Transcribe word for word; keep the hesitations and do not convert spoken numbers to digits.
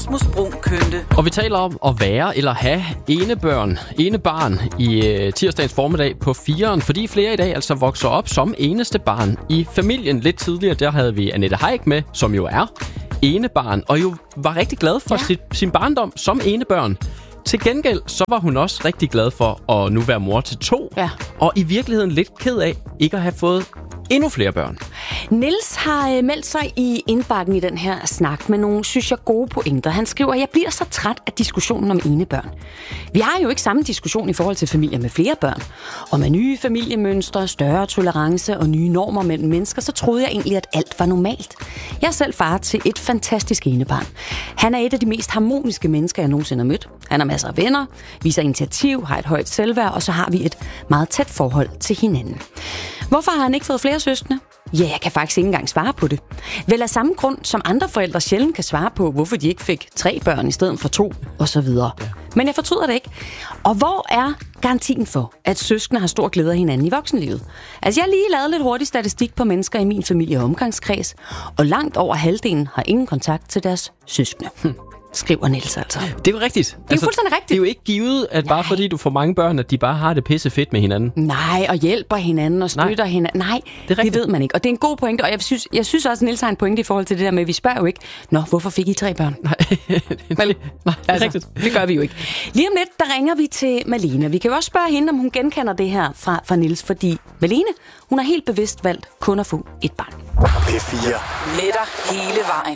Brun Kønte. Og vi taler om at være eller have enebørn, enebarn i øh, tirsdagens formiddag på fireren, fordi flere i dag altså vokser op som eneste barn i familien. Lidt tidligere, der havde vi Annette Haik med, som jo er enebarn, og jo var rigtig glad for ja. sit, sin barndom som enebørn. Til gengæld, så var hun også rigtig glad for at nu være mor til to, ja. og i virkeligheden lidt ked af ikke at have fået endnu flere børn. Niels har øh, meldt sig i indbakken i den her snak med nogle, synes jeg, gode pointer. Han skriver, jeg bliver så træt af diskussionen om enebørn. Vi har jo ikke samme diskussion i forhold til familier med flere børn. Og med nye familiemønstre, større tolerance og nye normer mellem mennesker, så troede jeg egentlig, at alt var normalt. Jeg er selv far til et fantastisk enebarn. Han er et af de mest harmoniske mennesker, jeg nogensinde har mødt. Han har masser af venner, viser initiativ, har et højt selvværd, og så har vi et meget tæt forhold til hinanden. Hvorfor har han ikke fået flere søskende? Ja, jeg kan faktisk ikke engang svare på det. Vel af samme grund, som andre forældre sjældent kan svare på, hvorfor de ikke fik tre børn i stedet for to, og så videre. Ja. Men jeg fortryder det ikke. Og hvor er garantien for, at søskende har stor glæde af hinanden i voksenlivet? Altså, jeg har lige lavet lidt hurtig statistik på mennesker i min familie og omgangskreds, og langt over halvdelen har ingen kontakt til deres søskende. Hm. Skriver Niels altså. Det er jo rigtigt. Det er altså, fuldstændig rigtigt. Det er jo ikke givet, at bare Nej. fordi du får mange børn, at de bare har det pisse fedt med hinanden. Nej, og hjælper hinanden og støtter Nej. hinanden. Nej, det, det ved man ikke. Og det er en god pointe, og jeg synes, jeg synes også, at Niels har en pointe i forhold til det der med, at vi spørger jo ikke, nå, hvorfor fik I tre børn? Nej, Nej det er altså, rigtigt. Det gør vi jo ikke. Lige om lidt, der ringer vi til Malene. Vi kan jo også spørge hende, om hun genkender det her fra, fra Niels, fordi Malene, hun har helt bevidst valgt kun at få et barn. P fire. Med dig hele vejen.